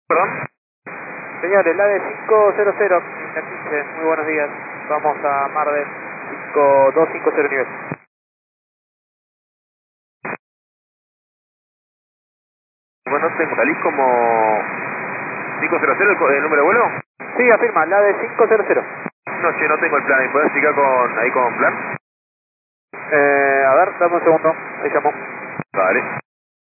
Perdón. Señores, la de 500, muy buenos días. Vamos a Mar del 5250 nivel. Bueno, tengo, salís como 500 el número de vuelo. Sí, afirma, la de 500. No, che, no tengo el plan. ¿Me podés explicar ahí con plan? A ver, dame un segundo. Ahí llamo. Vale.